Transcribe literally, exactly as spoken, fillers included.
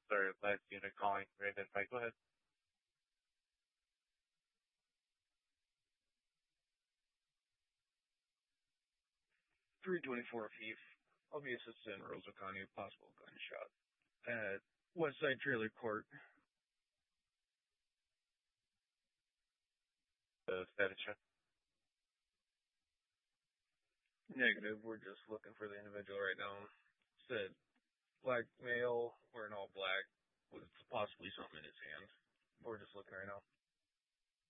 Sorry, last unit calling. Right in Go ahead. three twenty-four Fief. I'll be assistant Rosa County, possible gunshot. At Westside Trailer Court. The status check. Negative. We're just looking for the individual right now. Said black male, wearing all black, with possibly something in his hand. We're just looking right now.